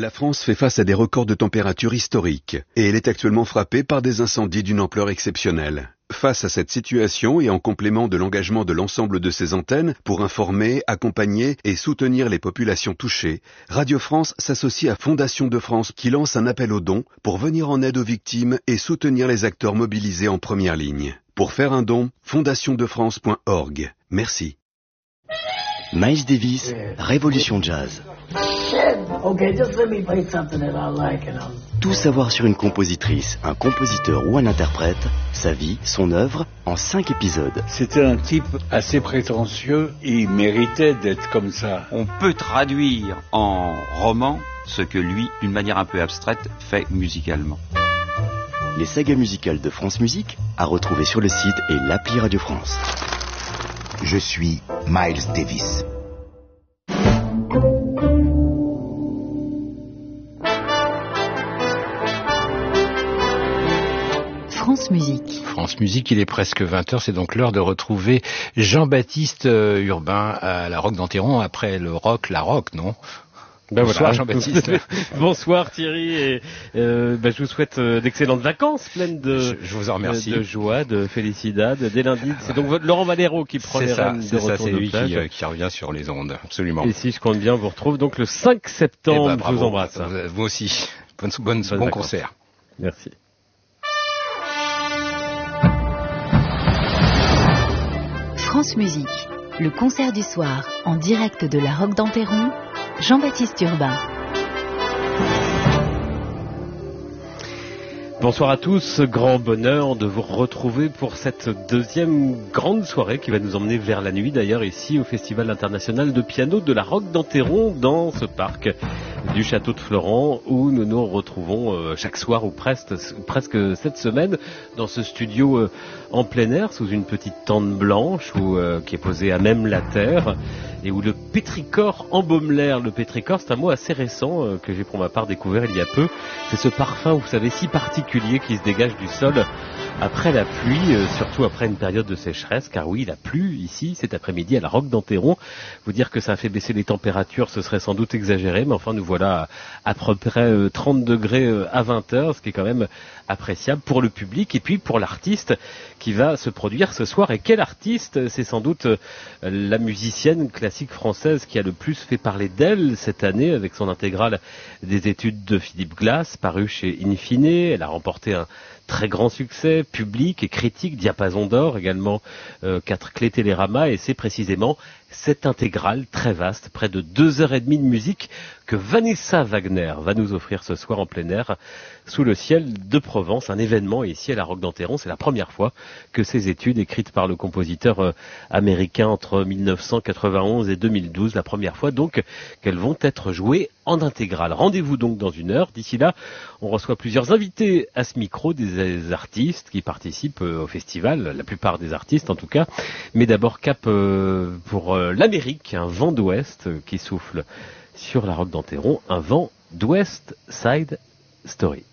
La France fait face à des records de température historiques et elle est actuellement frappée par des incendies d'une ampleur exceptionnelle. Face à cette situation et en complément de l'engagement de l'ensemble de ses antennes pour informer, accompagner et soutenir les populations touchées, Radio France s'associe à Fondation de France qui lance un appel aux dons pour venir en aide aux victimes et soutenir les acteurs mobilisés en première ligne. Pour faire un don, fondationdefrance.org. Merci. Miles Davis, Révolution Jazz. Tout savoir sur une compositrice, un compositeur ou un interprète, sa vie, son œuvre, en 5 épisodes. C'était un type assez prétentieux, il méritait d'être comme ça. On peut traduire en roman ce que lui, d'une manière un peu abstraite, fait musicalement. Les sagas musicales de France Musique, à retrouver sur le site et l'appli Radio France. Je suis Miles Davis. France Musique. France Musique, il est presque 20h, c'est donc l'heure de retrouver Jean-Baptiste Urbain à la Roque d'Enterron, après le rock, la rock, non ? Bonsoir voilà. Jean-Baptiste. Bonsoir Thierry, et je vous souhaite d'excellentes vacances pleines de, je vous en remercie. De joie, de felicidad. Dès lundi, c'est donc Laurent Valero qui prend les rênes de retour c'est de lui plage. Qui revient sur les ondes, absolument. Et si je compte bien, on vous retrouve donc le 5 septembre. Bravo, je vous embrasse. Vous aussi. Bon concert. Merci. France Musique, le concert du soir, en direct de la Roque d'Enterron, Jean-Baptiste Urbain. Bonsoir à tous, grand bonheur de vous retrouver pour cette deuxième grande soirée qui va nous emmener vers la nuit d'ailleurs ici au Festival international de piano de la Roque d'Enterron dans ce parc du Château de Florent où nous nous retrouvons chaque soir ou presque cette semaine dans ce studio en plein air sous une petite tente blanche qui est posée à même la terre et où le pétrichor embaume l'air. Le pétrichor, c'est un mot assez récent que j'ai pour ma part découvert il y a peu. C'est ce parfum, vous savez, si particulier qui se dégage du sol après la pluie, surtout après une période de sécheresse, car oui, il a plu ici cet après-midi à la Roque d'Enterron. Vous dire que ça a fait baisser les températures, ce serait sans doute exagéré, mais enfin nous voilà à peu près 30 degrés à 20h, ce qui est quand même appréciable pour le public et puis pour l'artiste qui va se produire ce soir. Et quel artiste? C'est sans doute la musicienne classique française qui a le plus fait parler d'elle cette année avec son intégrale des études de Philippe Glass, paru chez In Fine. Elle a remporté un très grand succès public et critique, Diapason d'or également, 4 clés Télérama, et c'est précisément cette intégrale très vaste, près de 2h30 de musique, que Vanessa Wagner va nous offrir ce soir en plein air, sous le ciel de Provence, un événement ici à la Roque d'Enterron. C'est la première fois que ces études, écrites par le compositeur américain entre 1991 et 2012, la première fois donc qu'elles vont être jouées en intégrale. Rendez-vous donc dans une heure. D'ici là, on reçoit plusieurs invités à ce micro, des artistes qui participent au festival, la plupart des artistes en tout cas. Mais d'abord cap pour l'Amérique, un vent d'ouest qui souffle sur la Roque d'Enterron, un vent d'West Side Story.